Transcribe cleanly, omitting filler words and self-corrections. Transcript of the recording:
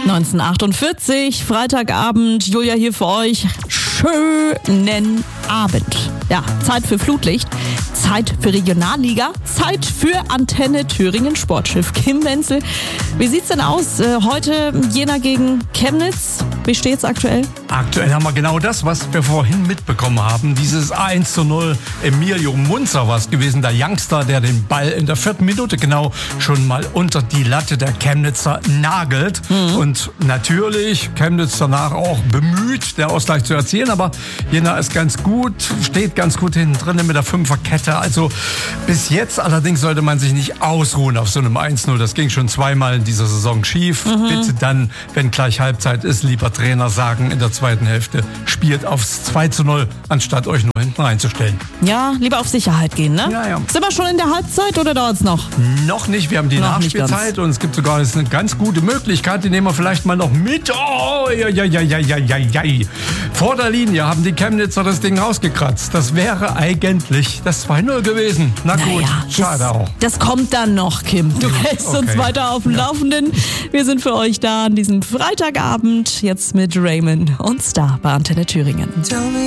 1948, Freitagabend, Julia hier für euch. Schönen Abend. Ja, Zeit für Flutlicht, Zeit für Regionalliga, Zeit für Antenne Thüringen Sportschiff. Kim Wenzel, wie sieht's denn aus? Heute Jena gegen Chemnitz. Wie steht's aktuell? Aktuell haben wir genau das, was wir vorhin mitbekommen haben. Dieses 1:0. Emilio Munzer war es gewesen, der Youngster, der den Ball in der 4. Minute genau schon mal unter die Latte der Chemnitzer nagelt. Und natürlich Chemnitz danach auch bemüht, der Ausgleich zu erzielen. Aber Jena ist ganz gut, steht ganz gut hinten drin mit der 5er-Kette. Also bis jetzt allerdings sollte man sich nicht ausruhen auf so einem 1:0. Das ging schon zweimal in dieser Saison schief. Bitte dann, wenn gleich Halbzeit ist, lieber Trainer sagen, in der zweiten Hälfte spielt aufs 2:0, anstatt euch nur hinten reinzustellen. Ja, lieber auf Sicherheit gehen, ne? Ja. Sind wir schon in der Halbzeit oder dauert's noch? Noch nicht, wir haben die Nachspielzeit und es gibt sogar eine ganz gute Möglichkeit, die nehmen wir vielleicht mal noch mit. Oh, ja. Vor der Linie haben die Chemnitzer das Ding rausgekratzt. Das wäre eigentlich das 2:0 gewesen. Na gut, schade auch. Das kommt dann noch, Kim. Du hältst uns weiter auf dem Laufenden. Wir sind für euch da an diesem Freitagabend, jetzt mit Raymond und Star bei Antenne Thüringen.